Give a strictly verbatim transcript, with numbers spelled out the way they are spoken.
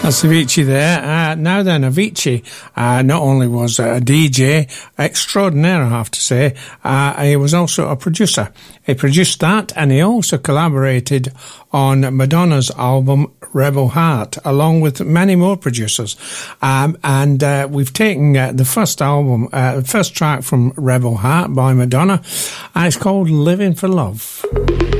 That's Avicii there. Uh, now then, Avicii uh, not only was a D J extraordinaire, I have to say, uh, he was also a producer. He produced that, and he also collaborated on Madonna's album Rebel Heart, along with many more producers. Um, and uh, we've taken uh, the first album, uh, the first track from Rebel Heart by Madonna, and it's called Living for Love.